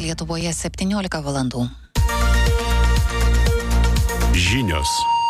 Lietuvoje 17 valandų. Žinios.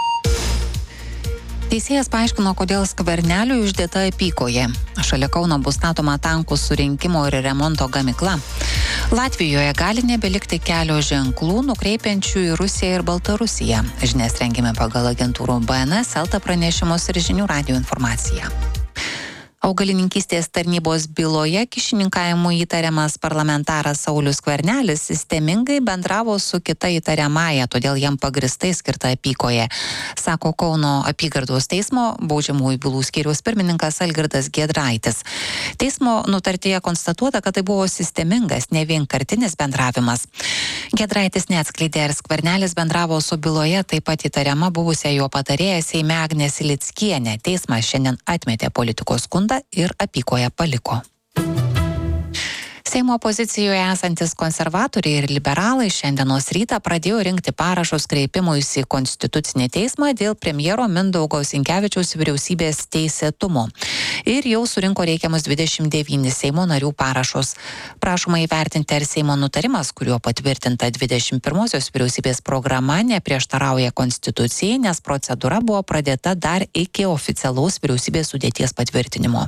Teisėjas paaiškino, kodėl Skverneliui uždėta apykoje. Šalia Kauno bus statoma tankų surinkimo ir remonto gamykla. Latvijoje gali nebelikti kelio ženklų nukreipiančių į Rusiją ir Baltarusiją. Žinias rengėme pagal agentūrų BNS, Elta pranešimus ir žinių radijo informaciją. Augalininkystės tarnybos byloje kyšininkavimu įtariamas parlamentaras Saulius Skvernelis sistemingai bendravo su kita įtariamąja, todėl jam pagristai skirta apykoje, sako Kauno apygardos teismo baudžiamųjų bylų skyriaus pirmininkas Algirdas Giedraitis. Teismo nutartyje konstatuota, kad tai buvo sistemingas, ne vienkartinis bendravimas. Giedraitis neatskleidė, ar Skvernelis bendravo su byloje taip pat įtariama buvusia jo patarėja Seime Agnė Silickienė. Teismas šiandien atmetė politikos skundą ir apykoje paliko. Seimo opozicijoje esantis konservatoriai ir liberalai šiandienos rytą pradėjo rinkti parašus kreipimuisi į Konstitucinį teismą dėl premjero Mindaugo Sinkevičiaus vyriausybės teisėtumo. Ir jau surinko reikiamus 29 Seimo narių parašus. Prašoma įvertinti, ar Seimo nutarimas, kuriuo patvirtinta 21-osios vyriausybės programa, neprieštarauja Konstitucijai, nes procedūra buvo pradėta dar iki oficialaus vyriausybės sudėties patvirtinimo.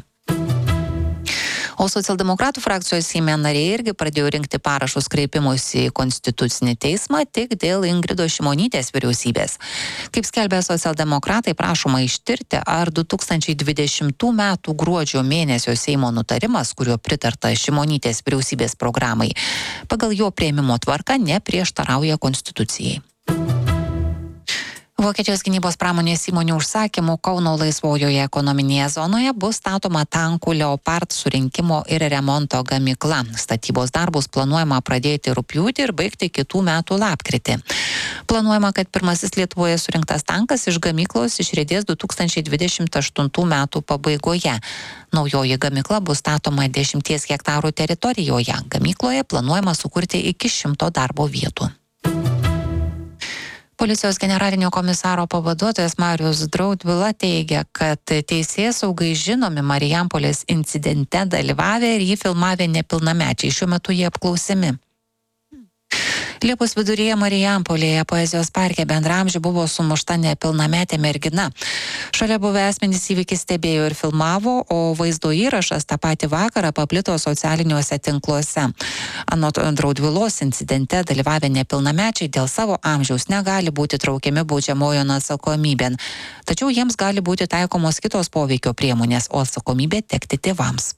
O socialdemokratų frakcijos Seime nariai irgi pradėjo rinkti parašus kreipimuisi į Konstitucinį teismą tik dėl Ingridos Šimonytės vyriausybės. Kaip skelbė socialdemokratai, prašoma ištirti, ar 2020 m. gruodžio mėnesio Seimo nutarimas, kuriuo pritarta Šimonytės vyriausybės programai, pagal jo priėmimo tvarką neprieštarauja Konstitucijai. Vokietijos gynybos pramonės įmonių užsakymų Kauno laisvojoje ekonominėje zonoje bus statoma tankų Leopard surinkimo ir remonto gamykla. Statybos darbus planuojama pradėti rugpjūtį ir baigti kitų metų lapkritį. Planuojama, kad pirmasis Lietuvoje surinktas tankas iš gamyklos išriedės 2028 m. pabaigoje. Naujoji gamykla bus statoma 10 hektarų teritorijoje. Gamykloje planuojama sukurti iki 100 darbo vietų. Policijos generalinio komisaro pavaduotojas Marius Draudvila teigia, kad teisėsaugai žinomi Marijampolės incidente dalyvavę ir jį filmavę nepilnamečiai. Šiuo metu jie apklausiami. Liepos viduryje Marijampolėje poezijos parke bendraamžių buvo sumušta nepilnametė mergina. Šalia buvę asmenys įvykį stebėjo ir filmavo, o vaizdo įrašas tą patį vakarą paplito socialiniuose tinkluose. Anot Draudvilos incidente dalyvavę nepilnamečiai dėl savo amžiaus negali būti traukiami baudžiamojon atsakomybėn. Tačiau jiems gali būti taikomos kitos poveikio priemonės, o atsakomybė tekti tėvams.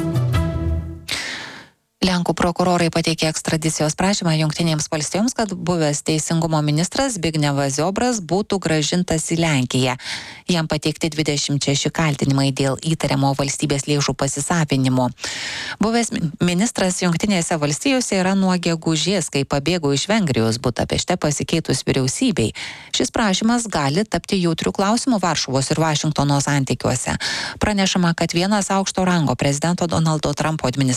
Lenkų prokurorai pateikė ekstradicijos prašymą Jungtinėms valstijoms, kad buvęs teisingumo ministras Zbignevas Ziobras būtų grąžintas į Lenkiją. Jam pateikti 26 kaltinimai dėl įtariamo valstybės lėšų pasisavinimo. Buvęs ministras Jungtinėse valstijose yra nuo gegužės, kai pabėgo iš Vengrijos Budapešte pasikeitus vyriausybei. Šis prašymas gali tapti jautrių klausimų Varšuvos ir Vašingtono santykiuose. Pranešama, kad vienas aukšto rango prezidento Donaldo Trumpo administracijos